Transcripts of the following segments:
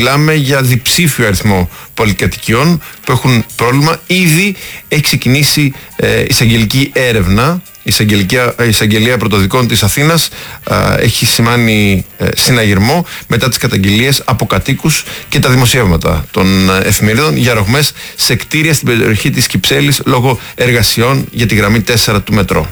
μιλάμε για διψήφιο αριθμό πολυκατοικιών που έχουν πρόβλημα. Ήδη έχει ξεκινήσει εισαγγελική έρευνα. Η εισαγγελία πρωτοδικών της Αθήνας έχει σημάνει συναγερμό μετά τις καταγγελίες από κατοίκους και τα δημοσιεύματα των εφημερίδων για ρογμές σε κτίρια στην περιοχή της Κυψέλης λόγω εργασιών για τη γραμμή 4 του μετρό.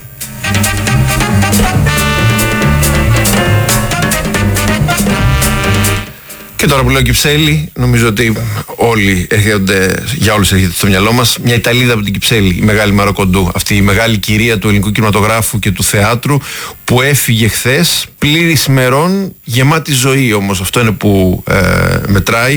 Και τώρα που λέω Κυψέλη, νομίζω ότι για όλους έρχεται στο μυαλό μας μια Ιταλίδα από την Κυψέλη, η μεγάλη Μάρο Κοντού, αυτή η μεγάλη κυρία του ελληνικού κινηματογράφου και του θεάτρου που έφυγε χθες, πλήρης ημερών, γεμάτη ζωή όμως. Αυτό είναι που μετράει.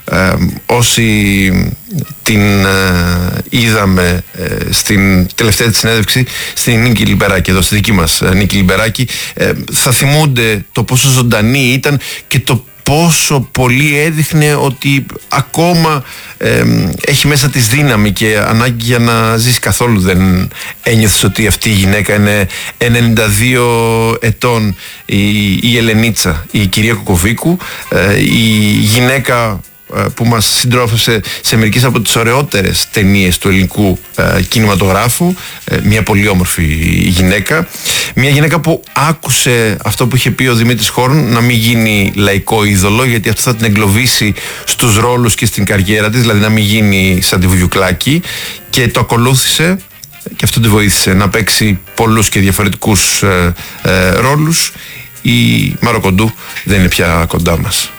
Όσοι την είδαμε στην τελευταία της συνέντευξη στην Νίκη Λιμπεράκη, εδώ στη δική μας Νίκη Λιμπεράκη, θα θυμούνται το πόσο ζωντανή ήταν και το πόσο πολύ έδειχνε ότι ακόμα έχει μέσα της δύναμη και ανάγκη για να ζήσει. Καθόλου δεν ένιωθες ότι αυτή η γυναίκα είναι 92 ετών, η Ελενίτσα, η κυρία Κοκοβίκου, η γυναίκα που μας συντρόφευσε σε μερικές από τις ωραιότερες ταινίες του ελληνικού κινηματογράφου, μια πολύ όμορφη γυναίκα, μια γυναίκα που άκουσε αυτό που είχε πει ο Δημήτρης Χόρν, να μην γίνει λαϊκό είδωλο, γιατί αυτό θα την εγκλωβίσει στους ρόλους και στην καριέρα της, δηλαδή να μην γίνει σαν τη Βουγιουκλάκη, και το ακολούθησε και αυτό τη βοήθησε να παίξει πολλούς και διαφορετικούς ρόλους. Η Μάρο Κοντού δεν είναι πια κοντά μας.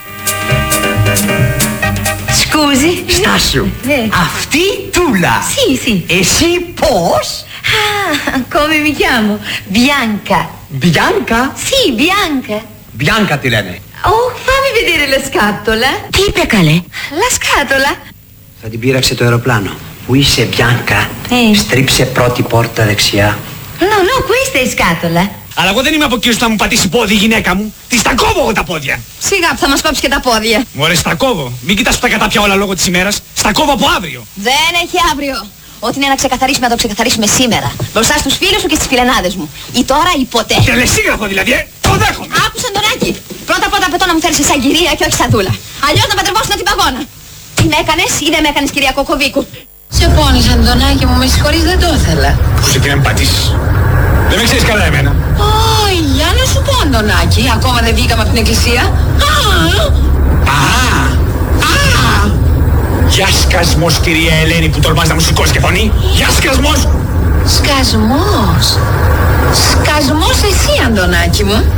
Scusi? Στάσου, αυτή Τούλα. Sì. Εσύ πώς? Come mi chiamo? Bianca. Bianca? Sì, Bianca. Bianca ti lene. Oh, fammi vedere la scatola. Τι είπε καλέ? La scatola. Θα την πείραξε το αεροπλάνο. Πού είσαι, Bianca? Στρίψε πρώτη πόρτα δεξιά. No, questa è scatola. Αλλά εγώ δεν είμαι από εκείνους που θα μου πατήσει πόδι η γυναίκα μου. Της τα κόβω εγώ τα πόδια. Σιγά που θα μας κόψει και τα πόδια. Μωρέ, στα κόβω. Μην κοιτάς που τα κατάπια όλα λόγω της ημέρας. Στα κόβω από αύριο. Δεν έχει αύριο. Ό,τι είναι να ξεκαθαρίσουμε, να το ξεκαθαρίσουμε σήμερα. Μπροστά στους φίλους σου και στις φιλενάδες μου. Ή τώρα ή ποτέ. Τελεσίγραφο δηλαδή, το δέχομαι. Άκουσα, Αντωνάκη. Πρώτα απαιτώ να μου φέρεις σαν κυρία και όχι σαν δούλα. Αλλιώς να παντρευόσουν την παγώνα. Τι με έκανες ή δεν με έκανες, κυρία Κοκοβίκου? Σε πόνισε, Αντωνάκη μου, με συγχωρείς, δεν το ήθελα. Που σε να με πατήσεις. Δεν με ξέρεις καλά εμένα. Για να σου πω, Αντωνάκη, ακόμα δεν βγήκαμε από την εκκλησία. Γεια σκασμός, κυρία Ελένη, που τολμάς να μου σηκώσεις και φωνή. Γεια σκασμός. Σκασμός εσύ, Αντωνάκη μου.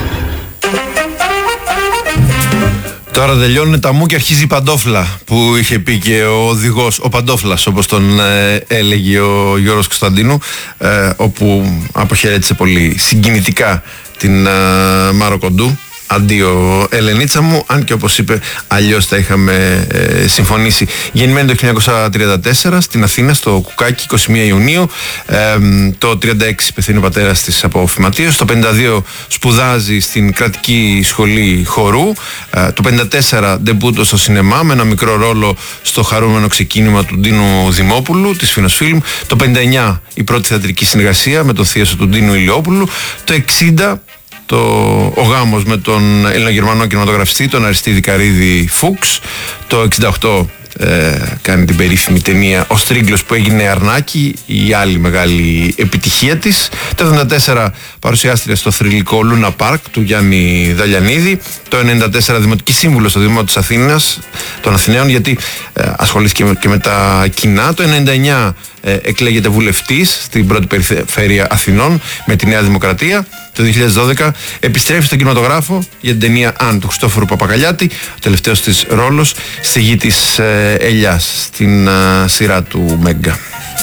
Τώρα τελειώνουν τα μου και αρχίζει η παντόφλα που είχε πει και ο οδηγός, ο Παντόφλας όπως τον έλεγε ο Γιώργος Κωνσταντίνου, όπου αποχαιρέτησε πολύ συγκινητικά την Μάρο Κοντού. Αντίο Ελενίτσα μου, αν και όπως είπε αλλιώς τα είχαμε συμφωνήσει. Γεννημένη το 1934 στην Αθήνα, στο Κουκάκι, 21 Ιουνίου. Το 36 πεθαίνει ο πατέρας της από φυματίωση. Το 52 σπουδάζει στην κρατική σχολή χορού. Το 54 ντεμπούτο στο σινεμά με ένα μικρό ρόλο στο χαρούμενο ξεκίνημα του Ντίνου Δημόπουλου της Φινοσφίλμ. Το 59 η πρώτη θεατρική συνεργασία με τον θείασο του Ντίνου Ηλιόπουλου. Το 60 ο γάμος με τον Ελληνογερμανό κινηματογραφιστή, τον Αριστίδη Καρίδη Φούξ. Το 68 κάνει την περίφημη ταινία «Ο Στρίγκλος» που έγινε Αρνάκι, η άλλη μεγάλη επιτυχία της. Το 74 παρουσιάστηκε στο θρυλικό Λούνα Πάρκ του Γιάννη Δαλιανίδη. Το 94 δημοτική σύμβουλος στο Δήμο της Αθήνας, των Αθηναίων, γιατί ασχολήθηκε και με τα κοινά. Το 99 εκλέγεται βουλευτής στην πρώτη περιφέρεια Αθηνών με τη Νέα Δημοκρατία. Το 2012 επιστρέφει στον κινηματογράφο για την ταινία «Αν» του Χριστόφορου Παπακαλιάτη, ο τελευταίος της ρόλος στη γη της Ελιάς, στην σειρά του Μέγκα.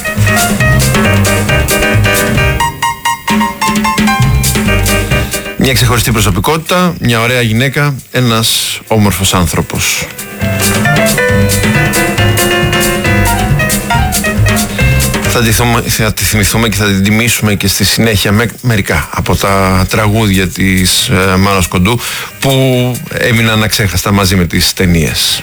Μια ξεχωριστή προσωπικότητα, μια ωραία γυναίκα, ένας όμορφος άνθρωπος. Θα τη θυμηθούμε και θα την τιμήσουμε και στη συνέχεια με μερικά από τα τραγούδια της Μάρος Κοντού που έμειναν αξέχαστα μαζί με τις ταινίες.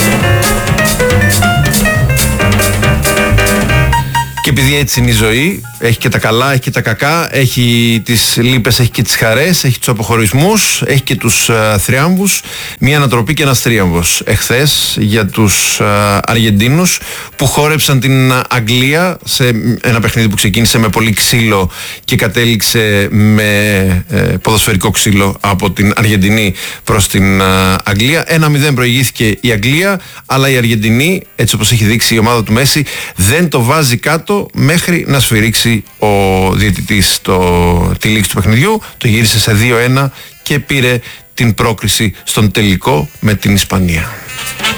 Και επειδή έτσι είναι η ζωή, Έχει και τα καλά, έχει και τα κακά, έχει τις λύπες, έχει και τις χαρές, έχει τους αποχωρισμούς, έχει και τους θριάμβους. Μια ανατροπή και ένας θρίαμβος εχθές για τους Αργεντίνους που χόρεψαν την Αγγλία σε ένα παιχνίδι που ξεκίνησε με πολύ ξύλο και κατέληξε με ποδοσφαιρικό ξύλο από την Αργεντινή προς την Αγγλία. 1-0 προηγήθηκε η Αγγλία, αλλά η Αργεντινή, έτσι όπως έχει δείξει η ομάδα του Μέση, δεν το βάζει κάτω μέχρι να σφυρίξει ο διαιτητής τη λήξη του παιχνιδιού. Το γύρισε σε 2-1 και πήρε την πρόκριση στον τελικό με την Ισπανία.